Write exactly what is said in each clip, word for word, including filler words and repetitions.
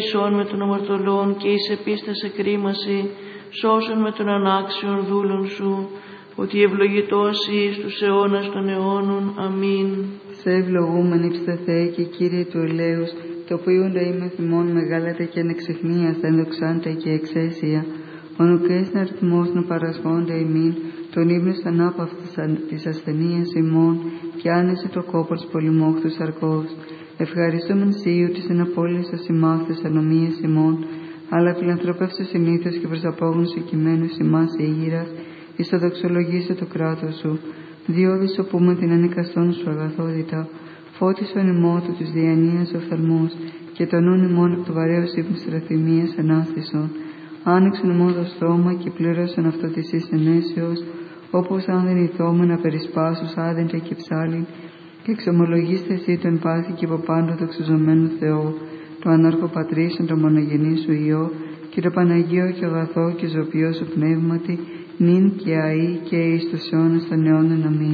ελέησον με των αμαρτωλών και εις επίστασε κρίμαση, σώσον με των ανάξιων δούλων σου, ότι ευλογητός εις τους αιώνας των αιώνων. Αμήν. Σε ευλογούμεν ύψητα Θεέ και Κύριε του ελέους, το ποιούντα είμαι θυμών μεγάλατα και ανεξιχνίας, ενδοξάντα και εξαίσια. Ο νουκές αριθμός να παρασχόνται ημίν, τον ύμνος ανάπαυτος της ασθενείας ημών, και άνεσε το κόπος πολυμόχτους αρκός. Ευχαριστούμεν Σίου της εναπόλυσας ημάς της ανομίας ημών, αλλά φιλανθρωπεύσου συνήθως και προς απόγνωση κειμένους ημάς ήγηρας, εις το δοξολογήσω το κράτος σου. Διώδης οπούμε την ανικαστών σου αγαθότητα, φώτισον ημών του τους διανοίας οφθαλμούς, και τον νουν ημών από το βαρέως ύπνους τραθυμίας ανάστησον. Άνοιξον ημών το στόμα και πλήρωσον αυτό της εις ενέσεως, όπως αν δεν ηθόμουν να περισπάσους άδεντα και ψάλιν, και εξομολογήστε εσύ τον πάθη και υποπάντο δοξαζομένου Θεό, το ανάρχο πατρίσον το μονογενή σου Υιό, και το Παναγίο και αγαθό και ζωπιό σου πνεύματι, νυν και αεί και εις τους αιώνας των αιώνων. Αμήν.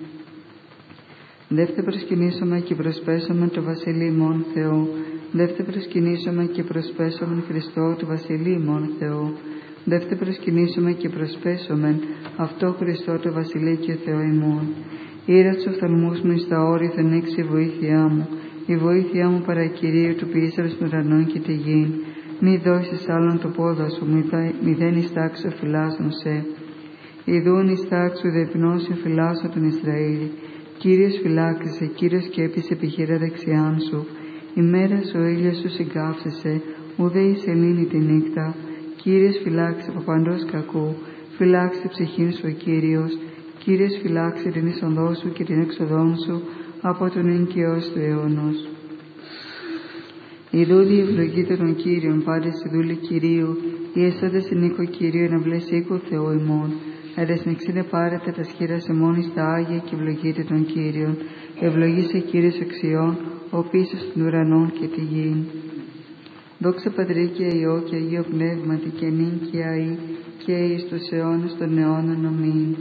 Δεύτε προσκυνήσωμα και προσπέσωμεν το βασιλεί ημών Θεό. Δεύτε προσκυνήσωμα και προσπέσωμεν Χριστό του βασιλεί ημών Θεό. Δεύτε προσκυνήσωμα και προσπέσωμεν αυτό Χριστό το βασιλεί και Θεό ημών. Ήρα τους οφθαλμούς μου εις τα όρηθεν έξι η βοήθειά μου. Η βοήθειά μου παρακυρίου του ποιήσαβες των ουρανών και τη γην. Μη δώσεις άλλον το πόδα σου, μηδέν εις τάξο φυλάσσον σε. Ιδούν εις τάξου δευπνώσιο φυλάσσον τον Ισραήλ. Κύριος φυλάξεσαι, Κύριος σκέπης επιχείρα δεξιάν σου. Η μέρα σου ο ήλιος σου συγκάψεσαι, ουδέ η σελήνη τη νύχτα. Κύριος φυλάξε από παντός κακού, φυλάξε ψυχήν σου ο Κύριος. Κύριος φυλάξε την είσοδό σου και την έξοδόν σου από τον ενοικιός του αιώνος. Η δούδη ευλογείται των Κύριων, πάντες η δούλη Κυρίου, οι εσώντες εν οίκο Κυρίου, να βλέσει οίκο Θεό ημών. Ερεσμεξίνε πάρετε τα σχήρας ημών εις τα Άγια και ευλογείται των Κύριων. Ευλογήσε Κύριος αξιών, ο πίσος των ουρανών και τη γην. Δόξα Πατρί και Υιό και Αγίο Πνεύματι και νυν και αεί και εις τους αιώνας των αιώνων. Αμήν.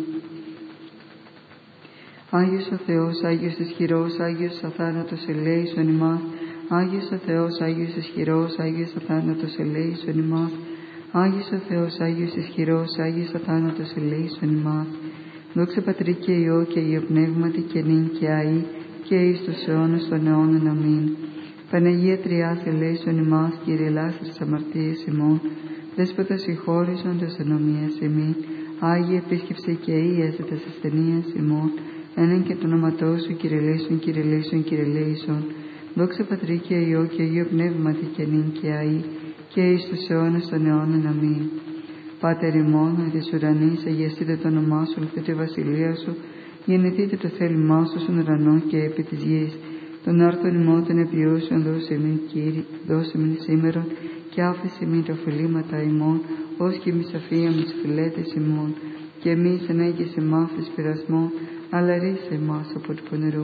Άγιος ο Θεός, Άγιος ισχυρός, Άγιος αθάνατος ελέησον ημάς. Άγιος ο Θεός, Άγιος ισχυρός, Άγιος αθάνατος ελέησον ημάς. Άγιος ο Θεός, Άγιος ισχυρός, Άγιος αθάνατος ελέησον ημάς. Δόξα Πατρί και Υιό και Αγίο Πνεύματι και νυν και αεί και εις τους αιώνας των αιώνων. Αμήν. Παναγία Τριάς ελέησον ημάς, Κύριε ελάσεις τις αμαρτίες ημών. Δέσποτα συγχώρησον τας ενομίας ημίν. Άγιε επίσκεψε και ίεσε τας ασθενείας ημών. Έναν και το όνοματό σου, Κύριε ελέησον, Κύριε ελέησον, Κύριε ελέησον. Δόξα Πατρί και Υιό και Αγίο Πνεύματι και νυν και αεί και εις τους αιώνας των αιώνων. Αμήν. Πάτερ ημών, εν της ουρανής, αγιαστείτε το όνομά σου, ελθείτε η βασιλεία σου, γεννηθείτε το θέλημά σου στον ουρανό και επί της γης. Τον άρθον ημών των επιούσεων δώσε μην, Κύριε, δώσε μην σήμερον, και άφησε μην τα οφειλήματα ημών, ως και εμείς αφίαμε τις φιλέτες ημών, και εμείς ενέγγισε μάφης πειρασμών, αλλά ρίσε εμάς από του πονηρού.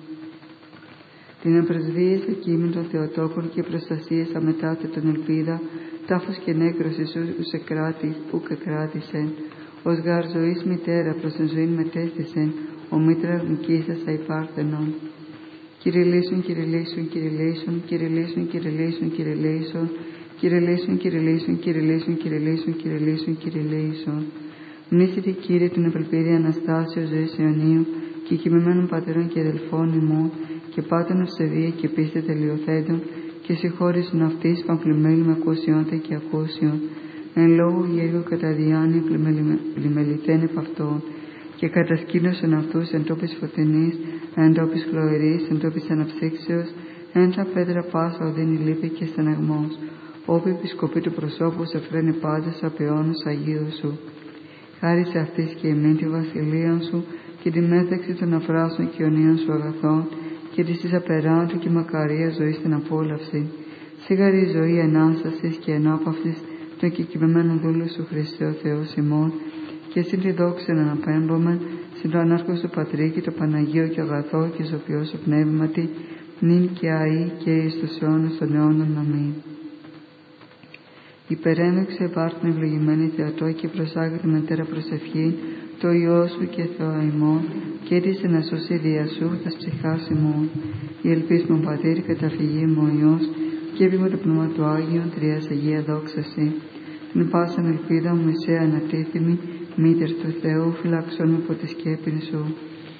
Την απρεσβείες ακίμην των Θεοτόκων και προστασίες αμετάτε τον ελπίδα, τάφος και νέκρωσης ους εκράτης, ουκ εκράτησεν. Ως γάρ ζωής μητέρα προς την ζωήν μετέστησεν, ο μήτρας νικήσας αϊπάρθενον. Κύριε λύσον, Κύριε λύσον, Κύριε λύσον, Κύριε λύσον, Κύριε λύσον, Κύριε λύσον, Κύριε λύσον, Κύριε λύσον, Κύριε λύσον, Κύριε λύσον, Κύριε λύσον, Κύριε λύσον. Μνήσετε Κύριε την απελπίδη Αναστάσεως ζωής αιωνίου και κοιμημένων πατέρων και αδελφών ημών, και πάτων ευσεβία και πίστη τελειοθέντων, και συγχώρησον αυτής παμφλημένοι με ακούσιοντα και ακούσιον. Εν λόγω γέργο κατά διάνοια πλημεληθέν επ' αυτών, και κατασκήνωσον αυτούς εν τόπης φωτεινής, εν τόπης χλωερής, εν τόπης αναψύξεως, εν τα πέτρα πάσα οδύνη λύπη και στεναγμός. Όποι επισκοπή του προσώπου σε φρένε πάντες απ' αιώνους Αγίου σου. Χάρισε αυτής και εμήν τη βασιλεία σου και τη μέταξη των αφράσεων και ονείων σου αγαθών, και της εις απεράντου και μακαρία ζωή στην απόλαυση. Σίγαρη η ζωή ενάστασης και ενάπαυσης των κεκοιμημένων δούλων σου Χριστέ ο Θεός ημών, και συν τη δόξη να αναπέμπομεν συν το ανάρχο σου Πατρί και το Παναγίο και αγαθό και ζωπιό σου πνεύματι, νυν και αεί και εις τους αιώνας των αιώνων. Αμήν. Υπερένδοξε επάρτην ευλογημένη Θεατό και προσάγεται μετέρα προσευχή, το Υιό σου και Θεό ημών, και έτησε να σώσει δια σου τας ψυχάς ημών. Η ελπίς μου Πατήρ, καταφυγή μου ο Υιός, σκέπη με το Πνεύμα του Άγιον, Τριάς Αγία δόξαση. Την πάσαν ελπίδα μου, εσέ ανατίθυμη, μήτερ του Θεού, φυλάξον με από τη σκέπη σου.